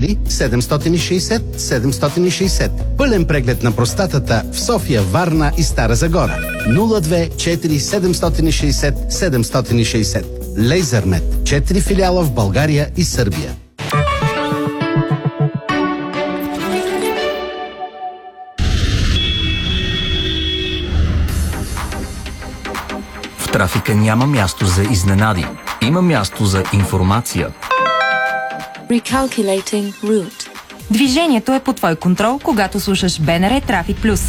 или 760 760. Пълен преглед на простатата в София, Варна и Стара Загора. 02 4 760 760. Лейзърмет. 4 филиала в България и Сърбия. В трафика няма място за изненади. Има място за информация. Recalculating route. Движението е под твой контрол, когато слушаш БНР Трафик Плюс.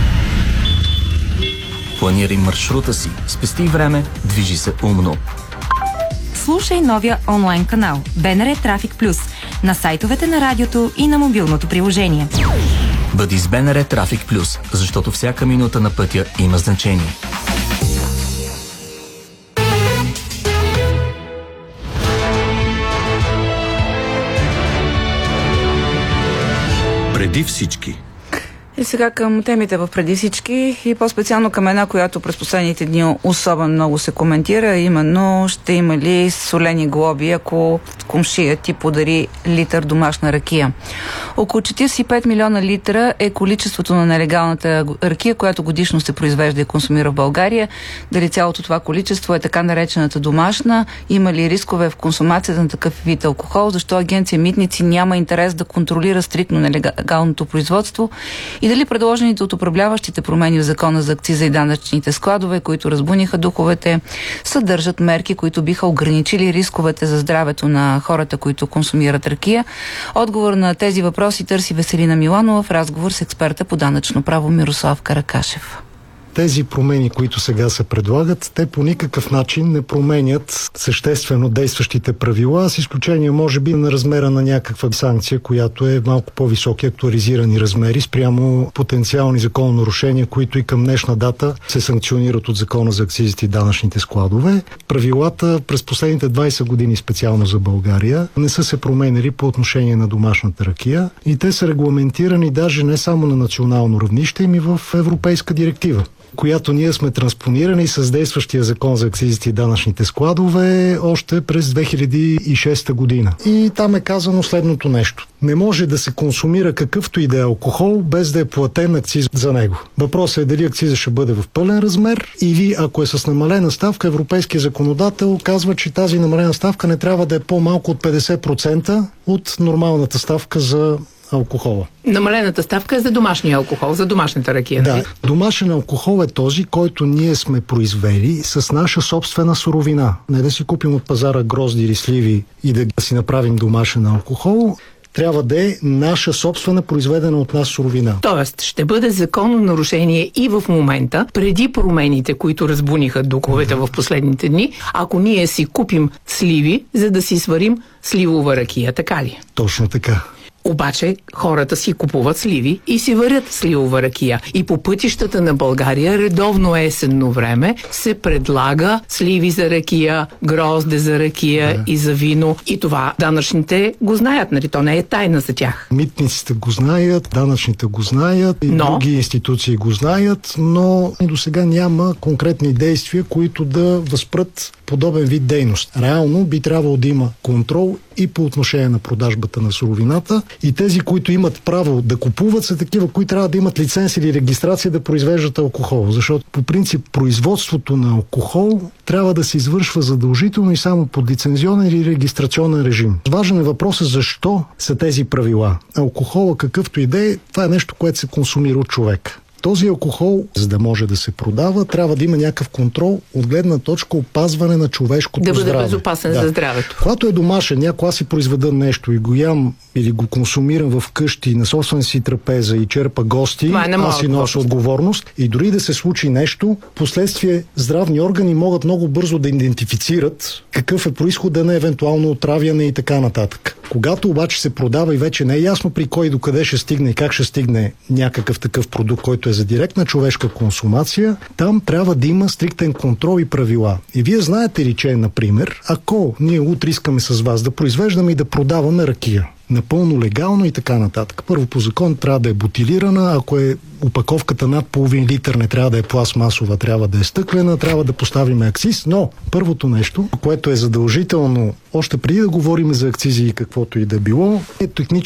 Планирай маршрута си, спести време, движи се умно. Слушай новия онлайн канал БНР Трафик Плюс на сайтовете на радиото и на мобилното приложение. Бъди с БНР Трафик Плюс, защото всяка минута на пътя има значение. Преди всички. И сега към темите в преди всички и по-специално към една, която през последните дни особено много се коментира, именно ще има ли солени глоби, ако комшият ти подари литър домашна ракия. Около 45 милиона литра е количеството на нелегалната ракия, която годишно се произвежда и консумира в България. Дали цялото това количество е така наречената домашна? Има ли рискове в консумацията на такъв вид алкохол? Защо агенция Митници няма интерес да контролира стриктно нелегалното производство? И дали предложените от управляващите промени в закона за акциза и данъчните складове, които разбуниха духовете, съдържат мерки, които биха ограничили рисковете за здравето на хората, които консумират ракия? Отговор на тези въпроси търси Веселина Миланова в разговор с експерта по данъчно право Мирослав Каракашев. Тези промени, които сега се предлагат, те по никакъв начин не променят съществено действащите правила, с изключение може би на размера на някаква санкция, която е малко по-високи актуализирани размери спрямо потенциални закононарушения, които и към днешна дата се санкционират от закона за акцизите и данъчните складове. Правилата през последните 20 години специално за България не са се променили по отношение на домашната ракия и те са регламентирани даже не само на национално равнище, ами в европейска директива, която ние сме транспонирани с действащия закон за акцизите и данъчните складове още през 2006 година. И там е казано следното нещо. Не може да се консумира какъвто и да е алкохол, без да е платен акциз за него. Въпросът е дали акциза ще бъде в пълен размер или ако е с намалена ставка, европейският законодател казва, че тази намалена ставка не трябва да е по-малко от 50% от нормалната ставка за алкохола. Намалената ставка е за домашния алкохол, за домашната ракия. Да. Домашен алкохол е този, който ние сме произвели с наша собствена суровина. Не да си купим от пазара грозди или сливи и да си направим домашен алкохол. Трябва да е наша собствена, произведена от нас суровина. Тоест, ще бъде законно нарушение и в момента, преди промените, които разбуниха духовете в последните дни, ако ние си купим сливи, за да си сварим сливова ракия, така ли? Точно така. Обаче хората си купуват сливи и си варят сливова ракия. И по пътищата на България редовно есенно време се предлага сливи за ракия, грозде за ракия и за вино. И това данъчните го знаят, нали? То не е тайна за тях. Митниците го знаят, данъчните го знаят, и други институции го знаят, но до сега няма конкретни действия, които да възпрат подобен вид дейност. Реално би трябвало да има контрол и по отношение на продажбата на суровината и тези, които имат право да купуват, са такива, които трябва да имат лиценз или регистрация да произвеждат алкохол. Защото по принцип производството на алкохол трябва да се извършва задължително и само под лицензионен или регистрационен режим. Важен е въпросът защо са тези правила. Алкохола, какъвто и да е, това е нещо, което се консумира от човек. Този алкохол, за да може да се продава, трябва да има някакъв контрол от гледна точка опазване на човешкото здраве. Да бъде безопасен за здравето. Когато е домашен, аз си произведа нещо и го ям или го консумирам в къщи на собствена си трапеза и черпа гости, аз си нося отговорност. И дори да се случи нещо, последствие здравни органи могат много бързо да идентифицират какъв е произхода на евентуално отравяне и така нататък. Когато обаче се продава и вече не е ясно при кой докъде ще стигне и как ще стигне някакъв такъв продукт, който е за директна човешка консумация, там трябва да има стриктен контрол и правила. И вие знаете ли, че, например, ако ние утре искаме с вас да произвеждаме и да продаваме ракия, напълно легално и така нататък. Първо по закон трябва да е бутилирана, ако е опаковката над половин литър, не трябва да е пластмасова, трябва да е стъклена, трябва да поставим акциз, но първото нещо, което е задължително, още преди да говорим за акцизи и каквото и да било, е технически